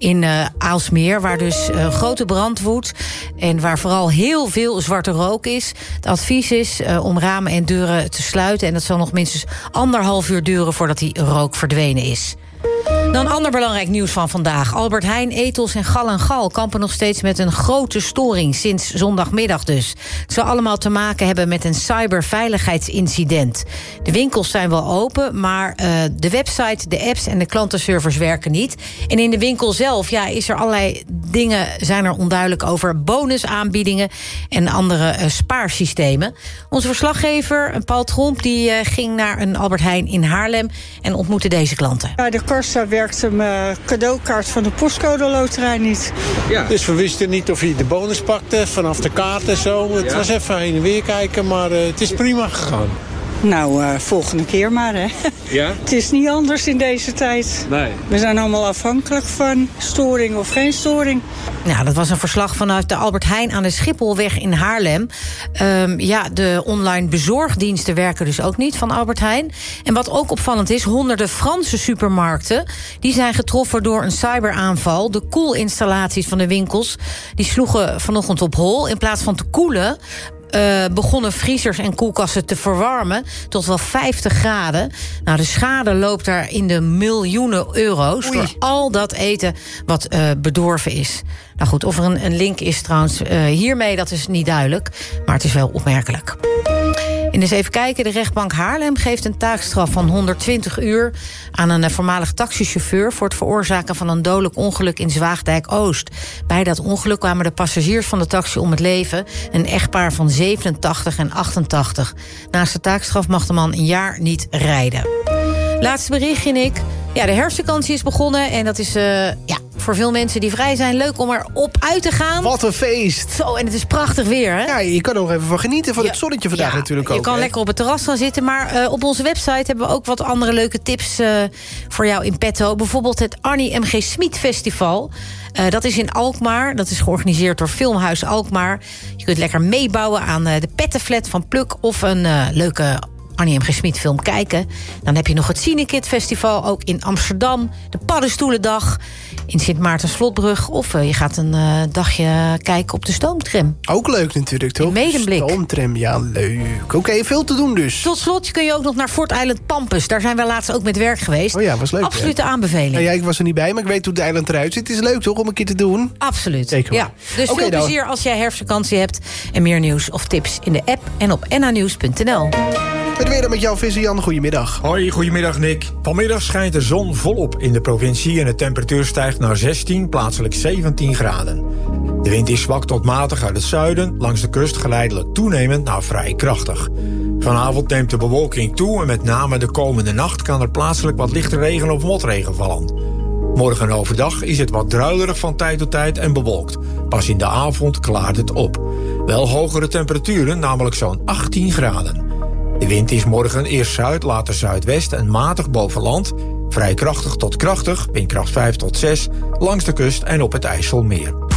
in Aalsmeer, waar dus grote brand woedt en waar vooral heel veel zwarte rook is. Het advies is om ramen en deuren te sluiten en dat zal nog minstens 1,5 uur duren voordat die rook verdwenen is. Dan ander belangrijk nieuws van vandaag. Albert Heijn, Ethos en Gal & Gal kampen nog steeds met een grote storing sinds zondagmiddag dus. Het zal allemaal te maken hebben met een cyberveiligheidsincident. De winkels zijn wel open, maar de website, de apps en de klantenservers werken niet. En in de winkel zelf is er allerlei dingen zijn er onduidelijk over bonusaanbiedingen en andere spaarsystemen. Onze verslaggever Paul Tromp die ging naar een Albert Heijn in Haarlem en ontmoette deze klanten. Ja, de kassa werkte mijn cadeaukaart van de postcode loterij niet. Ja. Dus we wisten niet of hij de bonus pakte vanaf de kaart en zo. Het was even heen en weer kijken, maar het is prima gegaan. Nou, volgende keer maar, hè. Ja? Het is niet anders in deze tijd. Nee. We zijn allemaal afhankelijk van storing of geen storing. Ja, dat was een verslag vanuit de Albert Heijn aan de Schipholweg in Haarlem. De online bezorgdiensten werken dus ook niet van Albert Heijn. En wat ook opvallend is, honderden Franse supermarkten die zijn getroffen door een cyberaanval. De koelinstallaties van de winkels die sloegen vanochtend op hol. In plaats van te koelen begonnen vriezers en koelkasten te verwarmen tot wel 50 graden. Nou, de schade loopt daar in de miljoenen euro's door al dat eten wat bedorven is. Nou goed, of er een link is trouwens hiermee, dat is niet duidelijk. Maar het is wel opmerkelijk. En eens even kijken, de rechtbank Haarlem geeft een taakstraf van 120 uur... aan een voormalig taxichauffeur voor het veroorzaken van een dodelijk ongeluk in Zwaagdijk-Oost. Bij dat ongeluk kwamen de passagiers van de taxi om het leven. Een echtpaar van 87 en 88. Naast de taakstraf mag de man een jaar niet rijden. Laatste berichtje, Nick. Ja, de herfstvakantie is begonnen en dat is voor veel mensen die vrij zijn leuk om er op uit te gaan. Wat een feest. Zo, en het is prachtig weer, hè? Ja, je kan er nog even van genieten van het zonnetje vandaag natuurlijk ook. Je kan lekker op het terras gaan zitten, maar op onze website hebben we ook wat andere leuke tips voor jou in petto. Bijvoorbeeld het Annie M.G. Smit Festival. Dat is in Alkmaar. Dat is georganiseerd door Filmhuis Alkmaar. Je kunt lekker meebouwen aan de pettenflat van Pluk of een leuke Annie M.G. Smit film kijken. Dan heb je nog het Cinekid Festival, ook in Amsterdam. De Paddenstoelendag in Sint Maarten-Slotbrug. Of je gaat een dagje kijken op de stoomtram. Ook leuk natuurlijk, toch? In Medemblik. Stoomtram, ja, leuk. Oké, veel te doen dus. Tot slot kun je ook nog naar Fort Island Pampus. Daar zijn we laatst ook met werk geweest. Oh ja, was leuk. Absolute aanbeveling. Ja, ik was er niet bij, maar ik weet hoe het eiland eruit ziet. Het is leuk toch om een keer te doen? Absoluut. Zeker. Ja. Dus veel plezier als jij herfstvakantie hebt. En meer nieuws of tips in de app en op nhnieuws.nl. Het weer dan met jou, Visser-Jan. Goedemiddag. Hoi, goedemiddag Nick. Vanmiddag schijnt de zon volop in de provincie en de temperatuur stijgt naar 16, plaatselijk 17 graden. De wind is zwak tot matig uit het zuiden, langs de kust geleidelijk toenemend naar vrij krachtig. Vanavond neemt de bewolking toe en met name de komende nacht kan er plaatselijk wat lichte regen of motregen vallen. Morgen overdag is het wat druilerig van tijd tot tijd en bewolkt. Pas in de avond klaart het op. Wel hogere temperaturen, namelijk zo'n 18 graden. De wind is morgen eerst zuid, later zuidwest en matig boven land. Vrij krachtig tot krachtig, windkracht 5 tot 6, langs de kust en op het IJsselmeer.